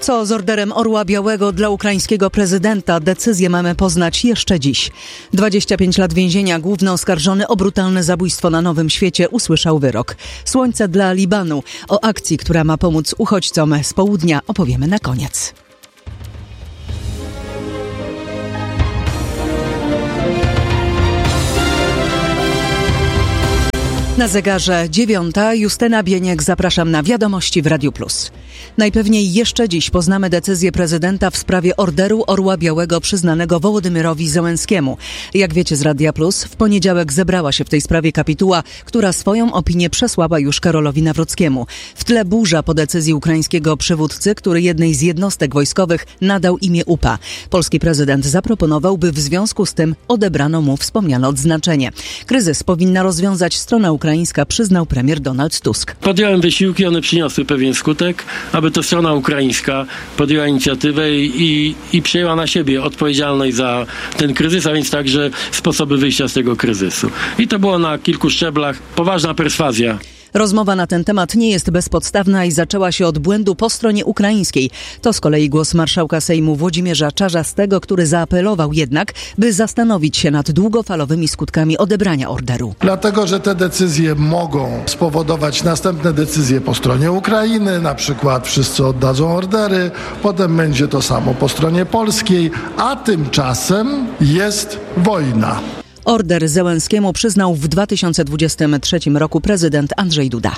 Co z orderem Orła Białego dla ukraińskiego prezydenta? Decyzję mamy poznać jeszcze dziś. 25 lat więzienia. Główny oskarżony o brutalne zabójstwo na Nowym Świecie usłyszał wyrok. Słońce dla Libanu. O akcji, która ma pomóc uchodźcom z południa, opowiemy na koniec. Na zegarze 9:00. Justyna Bieniek, zapraszam na Wiadomości w Radiu Plus. Najpewniej jeszcze dziś poznamy decyzję prezydenta w sprawie orderu Orła Białego przyznanego Wołodymyrowi Zełenskiemu. Jak wiecie z Radia Plus, w poniedziałek zebrała się w tej sprawie kapituła, która swoją opinię przesłała już Karolowi Nawrockiemu. W tle burza po decyzji ukraińskiego przywódcy, który jednej z jednostek wojskowych nadał imię UPA. Polski prezydent zaproponował, by w związku z tym odebrano mu wspomniane odznaczenie. Kryzys powinna rozwiązać strona ukraińska, przyznał premier Donald Tusk. Podjąłem wysiłki, one przyniosły pewien skutek, aby to strona ukraińska podjęła inicjatywę i przyjęła na siebie odpowiedzialność za ten kryzys, a więc także sposoby wyjścia z tego kryzysu. I to było na kilku szczeblach poważna perswazja. Rozmowa na ten temat nie jest bezpodstawna i zaczęła się od błędu po stronie ukraińskiej. To z kolei głos marszałka Sejmu Włodzimierza Czarzastego, który zaapelował jednak, by zastanowić się nad długofalowymi skutkami odebrania orderu. Dlatego, że te decyzje mogą spowodować następne decyzje po stronie Ukrainy, na przykład wszyscy oddadzą ordery, potem będzie to samo po stronie polskiej, a tymczasem jest wojna. Order Zełenskiemu przyznał w 2023 roku prezydent Andrzej Duda.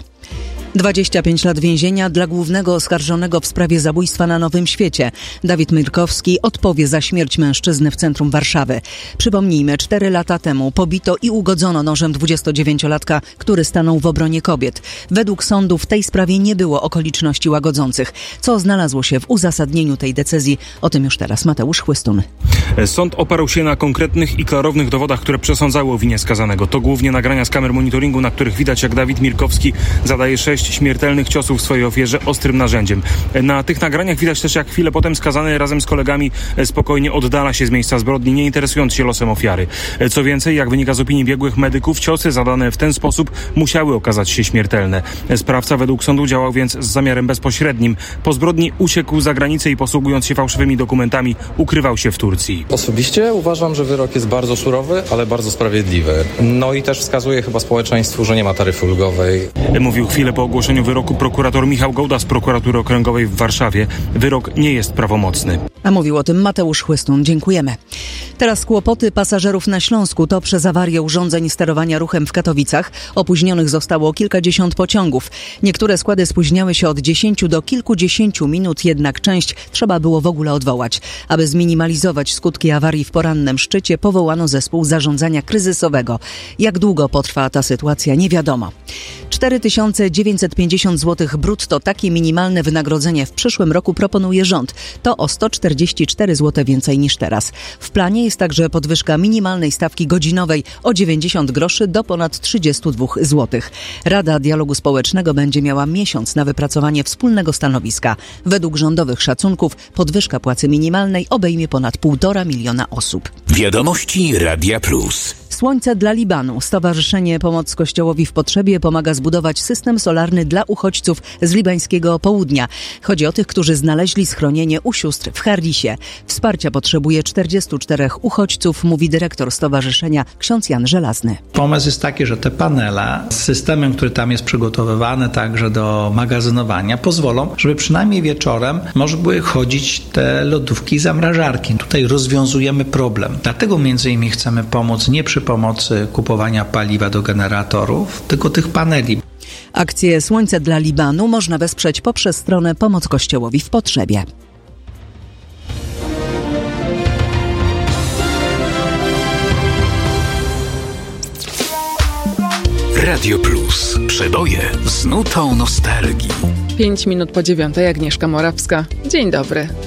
25 lat więzienia dla głównego oskarżonego w sprawie zabójstwa na Nowym Świecie. Dawid Mirkowski odpowie za śmierć mężczyzny w centrum Warszawy. Przypomnijmy, 4 lata temu pobito i ugodzono nożem 29-latka, który stanął w obronie kobiet. Według sądu w tej sprawie nie było okoliczności łagodzących. Co znalazło się w uzasadnieniu tej decyzji? O tym już teraz Mateusz Chłystun. Sąd oparł się na konkretnych i klarownych dowodach, które przesądzały o winie skazanego. To głównie nagrania z kamer monitoringu, na których widać, jak Dawid Mirkowski zadaje 6 śmiertelnych ciosów swojej ofierze ostrym narzędziem. Na tych nagraniach widać też, jak chwilę potem skazany razem z kolegami spokojnie oddala się z miejsca zbrodni, nie interesując się losem ofiary. Co więcej, jak wynika z opinii biegłych medyków, ciosy zadane w ten sposób musiały okazać się śmiertelne. Sprawca według sądu działał więc z zamiarem bezpośrednim. Po zbrodni uciekł za granicę i posługując się fałszywymi dokumentami ukrywał się w Turcji. Osobiście uważam, że wyrok jest bardzo surowy, ale bardzo sprawiedliwy. No i też wskazuje chyba społeczeństwu, że nie ma taryfy ulgowej. Mówił chwilę po ogłoszeniu wyroku prokurator Michał Gołda z prokuratury okręgowej w Warszawie. Wyrok nie jest prawomocny. A mówił o tym Mateusz Chłystun. Dziękujemy. Teraz kłopoty pasażerów na Śląsku to przez awarię urządzeń sterowania ruchem w Katowicach. Opóźnionych zostało kilkadziesiąt pociągów. Niektóre składy spóźniały się od 10 do kilkudziesięciu minut, jednak część trzeba było w ogóle odwołać. Aby zminimalizować skutki awarii w porannym szczycie, powołano zespół zarządzania kryzysowego. Jak długo potrwa ta sytuacja, nie wiadomo. 4950 zł brutto, takie minimalne wynagrodzenie w przyszłym roku proponuje rząd. To o 144 zł więcej niż teraz. W planie jest także podwyżka minimalnej stawki godzinowej o 90 groszy do ponad 32 zł. Rada Dialogu Społecznego będzie miała miesiąc na wypracowanie wspólnego stanowiska. Według rządowych szacunków podwyżka płacy minimalnej obejmie ponad 1,5 miliona osób. Wiadomości Radia Plus. Słońce dla Libanu. Stowarzyszenie Pomoc Kościołowi w Potrzebie pomaga zbudować system solarny dla uchodźców z libańskiego południa. Chodzi o tych, którzy znaleźli schronienie u sióstr w Harrisie. Wsparcia potrzebuje 44 uchodźców, mówi dyrektor stowarzyszenia ksiądz Jan Żelazny. Pomysł jest taki, że te panele z systemem, który tam jest przygotowywany także do magazynowania, pozwolą, żeby przynajmniej wieczorem można były chodzić te lodówki i zamrażarki. Tutaj rozwiązujemy problem. Dlatego między innymi chcemy pomóc nie przy pomocy kupowania paliwa do generatorów, tylko tych paneli. Akcję Słońce dla Libanu można wesprzeć poprzez stronę Pomoc Kościołowi w Potrzebie. Radio Plus. Przeboje z nutą nostalgii. 5 minut po 9:00. Agnieszka Morawska. Dzień dobry.